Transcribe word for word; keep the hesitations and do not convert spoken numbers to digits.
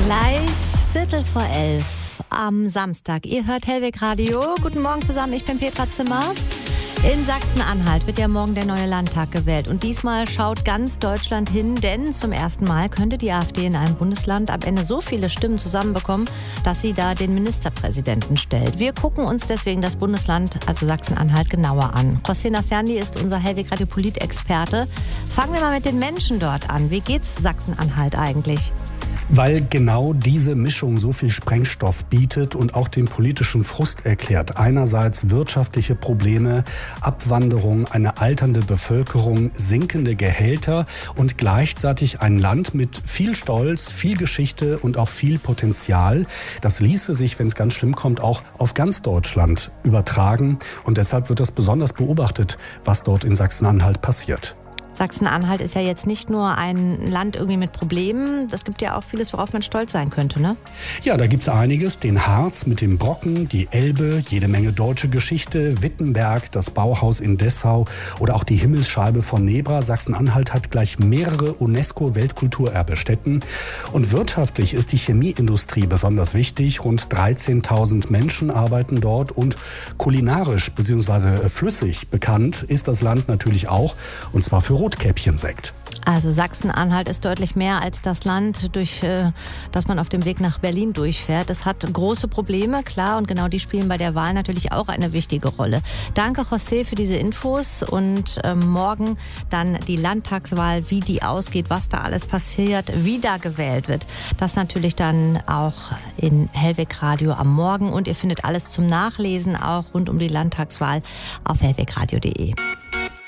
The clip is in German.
Gleich Viertel vor elf am Samstag. Ihr hört Hellweg Radio. Guten Morgen zusammen, ich bin Petra Zimmer. In Sachsen-Anhalt wird ja morgen der neue Landtag gewählt. Und diesmal schaut ganz Deutschland hin, denn zum ersten Mal könnte die AfD in einem Bundesland am Ende so viele Stimmen zusammenbekommen, dass sie da den Ministerpräsidenten stellt. Wir gucken uns deswegen das Bundesland, also Sachsen-Anhalt, genauer an. José Nasciandi ist unser Hellweg Radio Politexperte. Fangen wir mal mit den Menschen dort an. Wie geht's Sachsen-Anhalt eigentlich? Weil genau diese Mischung so viel Sprengstoff bietet und auch den politischen Frust erklärt. Einerseits wirtschaftliche Probleme, Abwanderung, eine alternde Bevölkerung, sinkende Gehälter und gleichzeitig ein Land mit viel Stolz, viel Geschichte und auch viel Potenzial. Das ließe sich, wenn es ganz schlimm kommt, auch auf ganz Deutschland übertragen. Und deshalb wird das besonders beobachtet, was dort in Sachsen-Anhalt passiert. Sachsen-Anhalt ist ja jetzt nicht nur ein Land irgendwie mit Problemen. Es gibt ja auch vieles, worauf man stolz sein könnte, ne? Ja, da gibt's einiges. Den Harz mit dem Brocken, die Elbe, jede Menge deutsche Geschichte, Wittenberg, das Bauhaus in Dessau oder auch die Himmelsscheibe von Nebra. Sachsen-Anhalt hat gleich mehrere UNESCO-Weltkulturerbestätten. Und wirtschaftlich ist die Chemieindustrie besonders wichtig. Rund dreizehntausend Menschen arbeiten dort. Und kulinarisch bzw. flüssig bekannt ist das Land natürlich auch. Und zwar für Rotkäppchensekt. Also Sachsen-Anhalt ist deutlich mehr als das Land, durch äh, das man auf dem Weg nach Berlin durchfährt. Es hat große Probleme, klar, und genau die spielen bei der Wahl natürlich auch eine wichtige Rolle. Danke, José, für diese Infos. Und äh, morgen dann die Landtagswahl, wie die ausgeht, was da alles passiert, wie da gewählt wird. Das natürlich dann auch in Hellweg Radio am Morgen. Und ihr findet alles zum Nachlesen auch rund um die Landtagswahl auf hellwegradio punkt de.